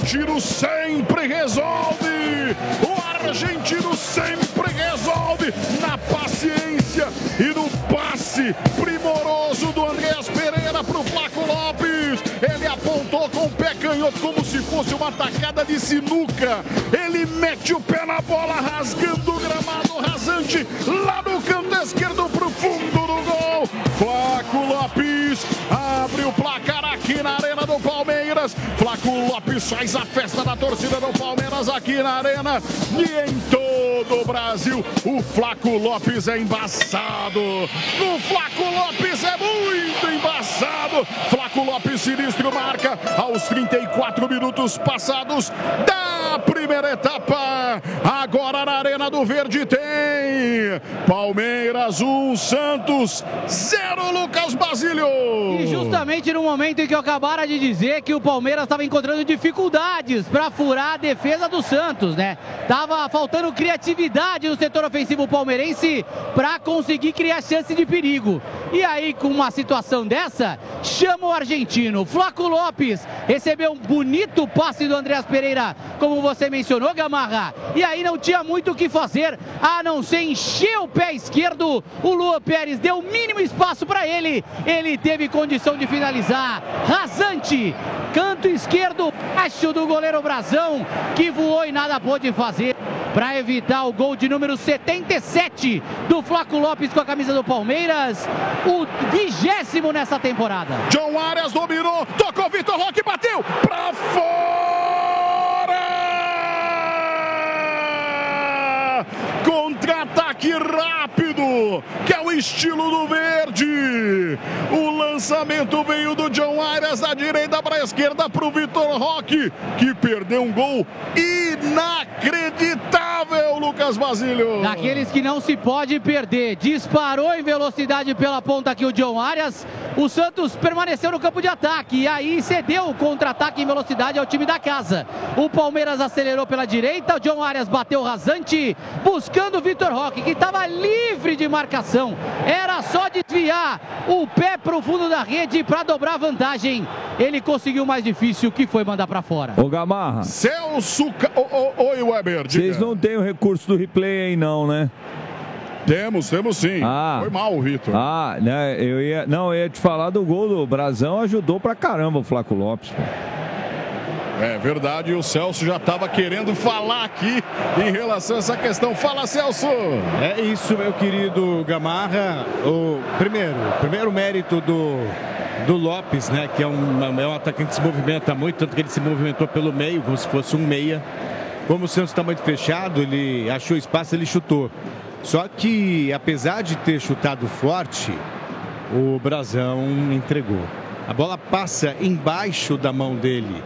argentino sempre resolve. O argentino sempre resolve na paciência e no passe primoroso do Andreas Pereira pro Flaco Lopes. Ele apontou com o pé canhoto como se fosse uma tacada de sinuca. Ele mete o pé na bola, rasgando o gramado rasante lá no canto esquerdo pro fundo do gol. Flaco Lopes abre o placar aqui na Arena do Palmeiras. Flaco Lopes faz a festa da torcida do Palmeiras aqui na Arena e em todo o Brasil. O Flaco Lopes é embaçado. O Flaco Lopes é muito embaçado. Flaco Lopes sinistro marca aos 34 minutos passados da primeira etapa. Agora na Arena do Verde tem Palmeiras 1, Santos 0, Lucas Basílio. E justamente no momento em que eu acabara de dizer que o Palmeiras estava encontrando dificuldades para furar a defesa do Santos, né? Tava faltando criatividade no setor ofensivo palmeirense para conseguir criar chance de perigo. E aí, com uma situação dessa, chama o argentino. Flaco Lopes recebeu um bonito passe do Andreas Pereira, como você mencionou, Gamarra. E aí não tinha muito o que fazer, a não ser encher o pé esquerdo. O Luan Pérez deu o mínimo espaço para ele. Ele teve condição de finalizar. Rasante, canto esquerdo, baixo do goleiro Brazão, que voou e nada pôde fazer para evitar o gol de número 77 do Flaco Lopes com a camisa do Palmeiras, o 20º nessa temporada. John Arias dominou, tocou Vitor Roque, bateu para fora! Contra-ataque rápido, que é o estilo do verde. O lançamento veio do John Arias da direita para a esquerda para o Vitor Roque, que perdeu um gol inacreditável, Lucas Basílio. Daqueles que não se pode perder. Disparou em velocidade pela ponta aqui o John Arias. O Santos permaneceu no campo de ataque e aí cedeu o contra-ataque em velocidade ao time da casa. O Palmeiras acelerou pela direita, o John Arias bateu rasante, buscando o Vitor Roque, que estava livre de marcação. Era só desviar o pé para o fundo da rede para dobrar a vantagem. Ele conseguiu o mais difícil, que foi mandar para fora. Ô Gamarra. Celso... Oi, Weber. Vocês não têm o recurso do replay aí não, né? Temos sim. Foi mal, Vitor. Né, eu ia te falar do gol do Brazão, ajudou pra caramba o Flaco Lopes. Pô. É verdade, o Celso já estava querendo falar aqui em relação a essa questão. Fala, Celso! É isso, meu querido Gamarra. O primeiro mérito do Lopes, né, que é um atacante que se movimenta muito, tanto que ele se movimentou pelo meio, como se fosse um meia. Como o Santos está muito fechado, ele achou espaço, ele chutou. Só que, apesar de ter chutado forte, o Brazão entregou. A bola passa embaixo da mão dele.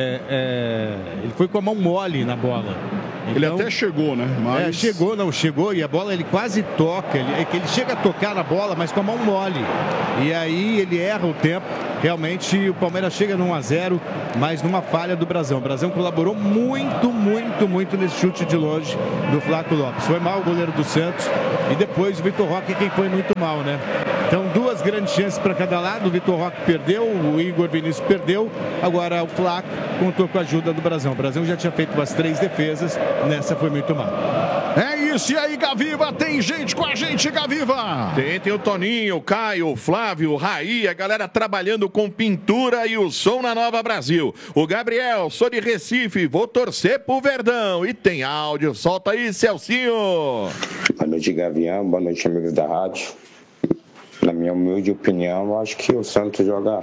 Ele foi com a mão mole na bola. Então, ele até chegou, né? Mas... chegou e a bola ele quase toca. Ele chega a tocar na bola, mas com a mão mole. E aí ele erra o tempo. Realmente o Palmeiras chega no 1-0, mas numa falha do Brazão. O Brazão colaborou muito nesse chute de longe do Flaco Lopes. Foi mal o goleiro do Santos e depois o Vitor Roque quem foi muito mal, né? Então duas grandes chances para cada lado. O Vitor Roque perdeu, o Igor Vinícius perdeu. Agora o Flaco contou com a ajuda do Brazão. O Brazão já tinha feito umas 3 defesas, nessa foi muito mal. É isso, e aí, Gaviva? Tem gente com a gente, Gaviva? Tem o Toninho, o Caio, o Flávio, o Raí, a galera trabalhando com pintura e o som na Nova Brasil. O Gabriel, sou de Recife, vou torcer pro Verdão. E tem áudio, solta aí, Celcinho. Boa noite, Gavião, boa noite, amigos da rádio. Na minha humilde opinião, eu acho que o Santos joga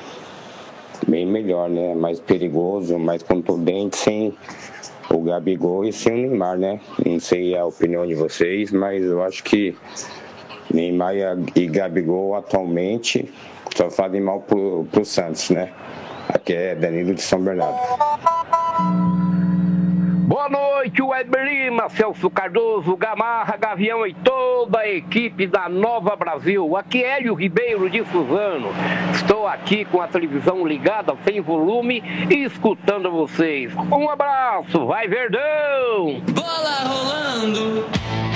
bem melhor, né? Mais perigoso, mais contundente, sem o Gabigol e sem o Neymar, né? Não sei a opinião de vocês, mas eu acho que Neymar e Gabigol atualmente só fazem mal pro Santos, né? Aqui é Danilo de São Bernardo. Boa noite, Weber Lima, Celso Cardoso, Gamarra, Gavião e toda a equipe da Nova Brasil. Aqui é Hélio Ribeiro de Suzano. Estou aqui com a televisão ligada sem volume e escutando vocês. Um abraço, vai Verdão! Bola rolando!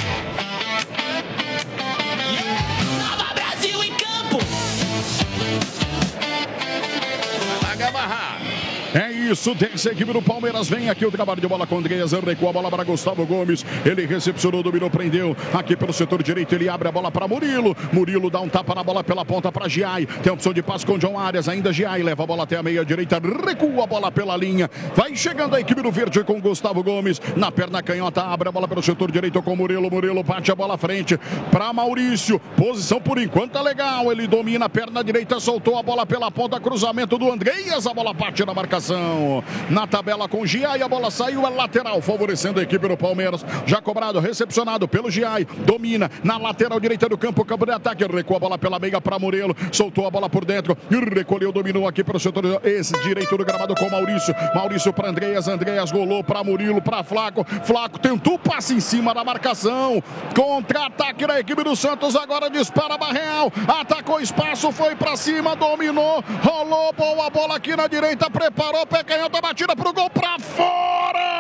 Nova Brasil em campo! Vai lá, Gamarra! É Isso, desce a equipe do Palmeiras. Vem aqui o trabalho de bola com Andreas. Recua a bola para Gustavo Gomes. Ele recepcionou, dominou, prendeu. Aqui pelo setor direito, ele abre a bola para Murilo. Murilo dá um tapa na bola pela ponta para Giai. Tem a opção de passe com John Arias. Ainda Giai leva a bola até a meia direita. Recua a bola pela linha. Vai chegando a equipe do Verde com Gustavo Gomes. Na perna canhota, abre a bola pelo setor direito com Murilo. Murilo bate a bola à frente para Maurício. Posição por enquanto tá legal. Ele domina a perna direita, soltou a bola pela ponta. Cruzamento do Andreas. A bola parte na marcação. Na tabela com Giai, a bola saiu a lateral, favorecendo a equipe do Palmeiras. Já cobrado, recepcionado pelo Giai. Domina na lateral direita do campo, campo de ataque. Recua a bola pela meia para Murilo. Soltou a bola por dentro. Recolheu, dominou aqui pelo setor direito do gramado com Maurício. Maurício para Andreas. Andreas rolou para Murilo, para Flaco. Flaco tentou o passe em cima da marcação. Contra-ataque da equipe do Santos. Agora dispara Barreal. Atacou espaço, foi para cima, dominou. Rolou, boa bola aqui na direita. Preparou, pé canhota, batida pro gol, para fora!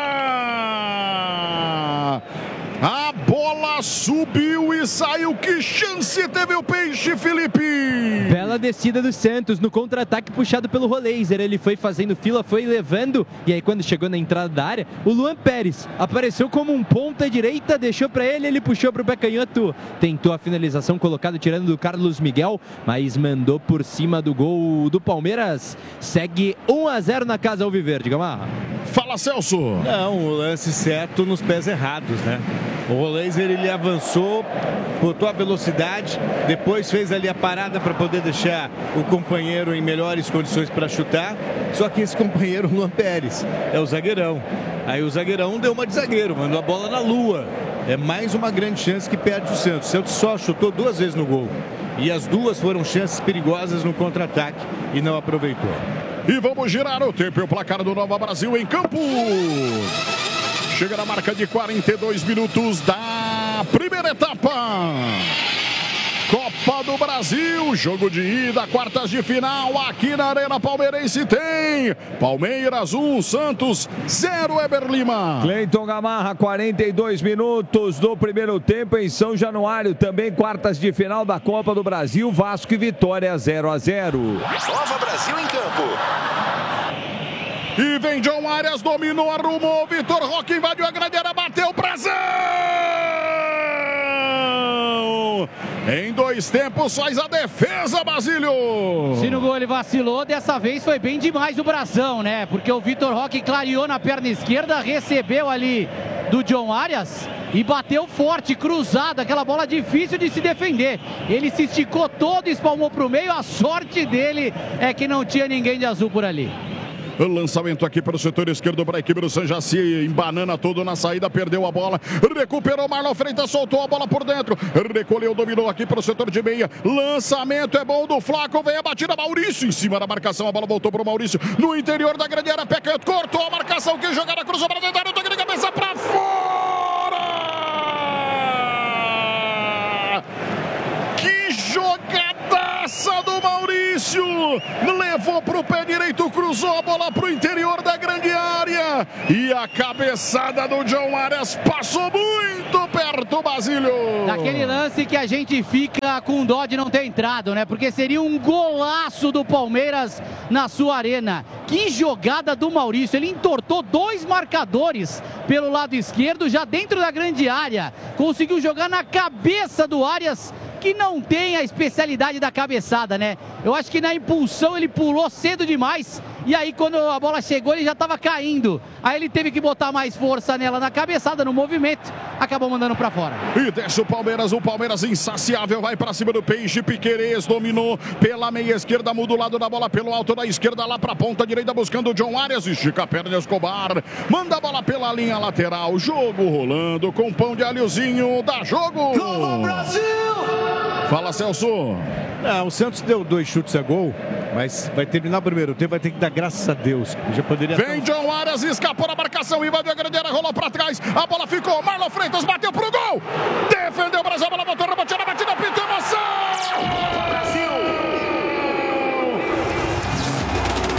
A bola subiu e saiu. Que chance teve o Peixe, Felipe? Bela descida do Santos no contra-ataque puxado pelo Roleiser. Ele foi fazendo fila, foi levando. E aí quando chegou na entrada da área, o Luan Pérez apareceu como um ponta direita. Deixou para ele, ele puxou para o pé canhoto. Tentou a finalização colocada, tirando do Carlos Miguel. Mas mandou por cima do gol do Palmeiras. Segue 1-0 na casa alviverde, Gamarra. Fala, Celso. Não, o lance certo nos pés errados, né? O Roleiser, ele avançou, botou a velocidade, depois fez ali a parada para poder deixar o companheiro em melhores condições para chutar. Só que esse companheiro, o Luan Pérez, é o zagueirão. Aí o zagueirão deu uma de zagueiro, mandou a bola na lua. É mais uma grande chance que perde o Santos. O Santos só chutou 2 vezes no gol. E as 2 foram chances perigosas no contra-ataque e não aproveitou. E vamos girar o tempo e o placar do Nova Brasil em campo. Chega na marca de 42 minutos da primeira etapa. Copa do Brasil, jogo de ida, quartas de final, aqui na Arena Palmeirense tem Palmeiras 1, Santos 0, Eber Lima. Cleiton Gamarra, 42 minutos do primeiro tempo em São Januário, também quartas de final da Copa do Brasil, Vasco e Vitória 0-0. Nova Brasil em campo. E vem John Arias, dominou, arrumou, Vitor Roque invadiu a grande área, bateu, Brasil! Em 2 tempos faz a defesa, Basílio. Se no gol ele vacilou, dessa vez foi bem demais o Brasão, né? Porque o Vitor Roque clareou na perna esquerda, recebeu ali do John Arias e bateu forte, cruzado, aquela bola difícil de se defender. Ele se esticou todo, espalmou para o meio, a sorte dele é que não tinha ninguém de azul por ali. O lançamento aqui para o setor esquerdo para a equipe do San Jaci, embanana todo na saída, perdeu a bola, recuperou Marlon Freitas, soltou a bola por dentro, recolheu, dominou aqui para o setor de meia, lançamento é bom do Flaco, vem a batida, Maurício em cima da marcação, a bola voltou para o Maurício, no interior da grande área, pé canhoto, cortou a marcação, que jogada, cruzou para dentro, toque de cabeça para fora! Que jogadaça do Maurício! Levou para o pé direito, cruzou a bola para o interior da grande área. E a cabeçada do John Arias passou muito perto, Basílio. Daquele lance que a gente fica com dó de não ter entrado, né? Porque seria um golaço do Palmeiras na sua arena. Que jogada do Maurício. Ele entortou 2 marcadores pelo lado esquerdo, já dentro da grande área. Conseguiu jogar na cabeça do Arias, que não tem a especialidade da cabeçada, né? Eu acho que na impulsão ele pulou cedo demais e aí quando a bola chegou ele já estava caindo. Aí ele teve que botar mais força nela na cabeçada, no movimento, acabou mandando pra fora. E desce o Palmeiras insaciável, vai pra cima do Peixe, Piquerez dominou pela meia esquerda, muda o lado da bola pelo alto da esquerda, lá pra ponta direita buscando o John Arias, estica a perna de Escobar, manda a bola pela linha lateral, jogo rolando com pão de alhozinho, dá jogo! Nova Brasil! Fala, Celso. Não, o Santos deu 2 chutes a gol, mas vai terminar o primeiro tempo, vai ter que dar graças a Deus. Já poderia. Vem John Arias, escapou na marcação, invadiu a grande área, rolou pra trás, a bola ficou, Marlon Freitas bateu pro gol, defendeu o Brasil, a bola voltou, rebatida, batida, pintou, emoção!